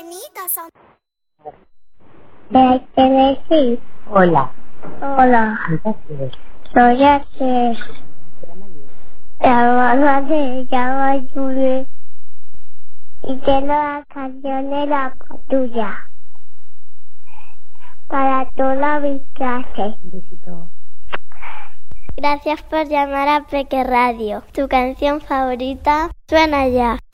bonitas son. decir. Hola. Hola. Entonces, Soy Axel. La mamá se llama Julie. Y tengo la canción de la patrulla. Para toda mi clase. un besito. Gracias por llamar a Peque Radio. Tu canción favorita suena ya.